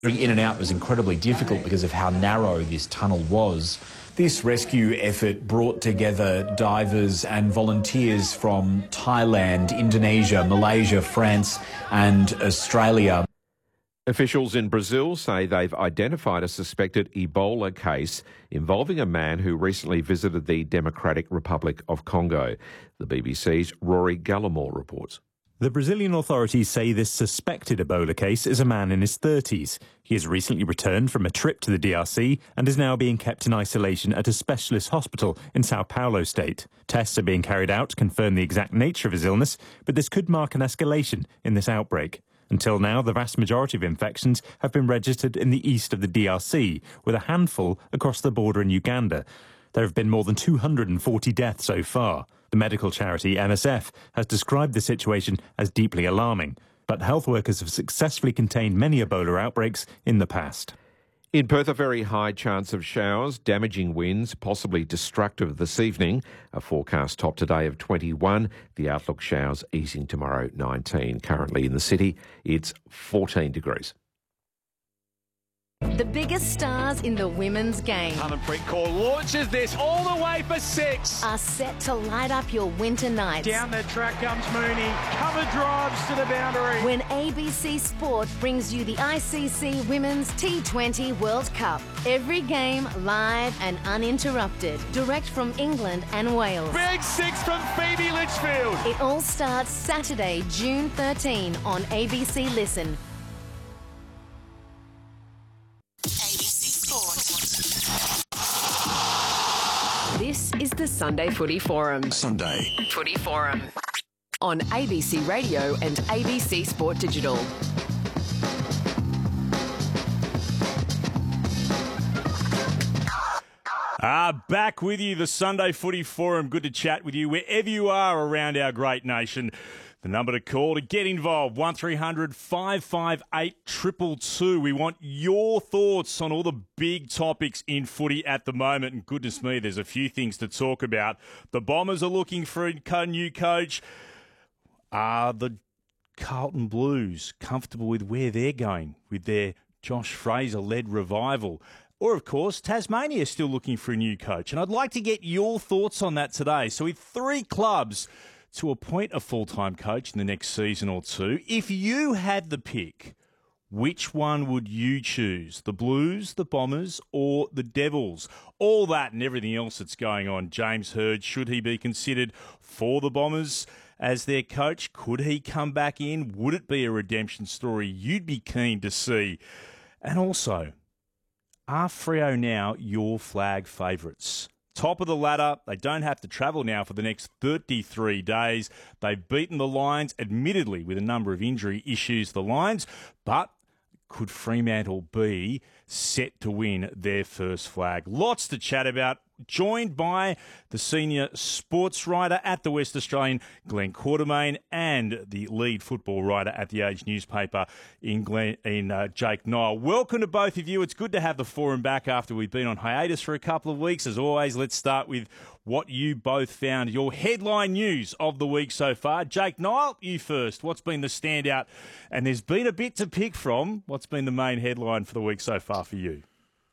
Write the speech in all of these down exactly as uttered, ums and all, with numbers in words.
In and out was incredibly difficult because of how narrow this tunnel was. This rescue effort brought together divers and volunteers from Thailand, Indonesia, Malaysia, France and Australia. Officials in Brazil say they've identified a suspected Ebola case involving a man who recently visited the Democratic Republic of Congo. The B B C's Rory Gallimore reports. The Brazilian authorities say this suspected Ebola case is a man in his thirties. He has recently returned from a trip to the D R C and is now being kept in isolation at a specialist hospital in Sao Paulo state. Tests are being carried out to confirm the exact nature of his illness, but this could mark an escalation in this outbreak. Until now, the vast majority of infections have been registered in the east of the D R C, with a handful across the border in Uganda. There have been more than two hundred forty deaths so far. The medical charity M S F has described the situation as deeply alarming, but health workers have successfully contained many Ebola outbreaks in the past. In Perth, a very high chance of showers, damaging winds, possibly destructive this evening. A forecast top today of twenty-one. The outlook showers easing tomorrow, nineteen. Currently in the city, it's fourteen degrees. The biggest stars in the women's game Harmanpreet Kaur launches this all the way for six. are set to light up your winter nights. Down the track comes Mooney. Cover drives to the boundary. When A B C Sport brings you the I C C Women's T twenty World Cup. Every game live and uninterrupted. Direct from England and Wales. Big six from Phoebe Litchfield. It all starts Saturday, June thirteenth on A B C Listen. This is the Sunday Footy Forum. Sunday Footy Forum. On A B C Radio and A B C Sport Digital. Ah, back with you, the Sunday Footy Forum. Good to chat with you wherever you are around our great nation. The number to call to get involved, one three hundred five five eight two two two. We want your thoughts on all the big topics in footy at the moment. And goodness me, there's a few things to talk about. The Bombers are looking for a new coach. Are the Carlton Blues comfortable with where they're going with their Josh Fraser-led revival? Or, of course, Tasmania is still looking for a new coach. And I'd like to get your thoughts on that today. So with three clubs to appoint a full-time coach in the next season or two, if you had the pick, which one would you choose? The Blues, the Bombers, or the Devils? All that and everything else that's going on. James Hird, should he be considered for the Bombers as their coach? Could he come back in? Would it be a redemption story you'd be keen to see? And also, are Freo now your flag favourites? Top of the ladder, they don't have to travel now for the next thirty-three days. They've beaten the Lions, admittedly with a number of injury issues, the Lions, but could Fremantle be set to win their first flag? Lots to chat about. Joined by the senior sports writer at the West Australian, Glenn Quartermain, and the lead football writer at the Age newspaper in, Glenn, in uh, Jake Niall. Welcome to both of you. It's good to have the forum back after we've been on hiatus for a couple of weeks. As always, let's start with what you both found your headline news of the week so far. Jake Niall, you first. What's been the standout? And there's been a bit to pick from. What's been the main headline for the week so far for you?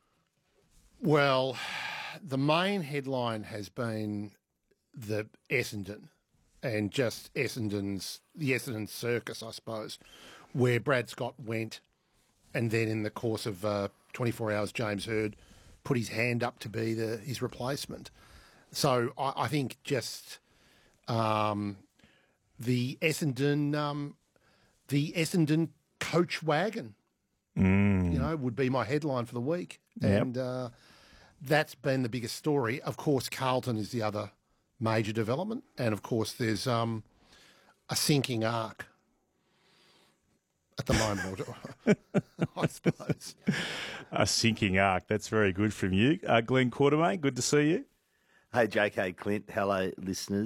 Well, the main headline has been the Essendon and just Essendon's, the Essendon circus, I suppose, where Brad Scott went and then in the course of uh, twenty-four hours, James Hird put his hand up to be the, his replacement. So I, I think just um, the Essendon, um, the Essendon coach wagon, mm. you know, would be my headline for the week. Yep. And uh, that's been the biggest story. Of course, Carlton is the other major development. And, of course, there's um, a sinking ark at the moment, I suppose. A sinking ark. That's very good from you. Uh, Glenn Quartermain, good to see you. Hey, J K Clint. Hello, listeners.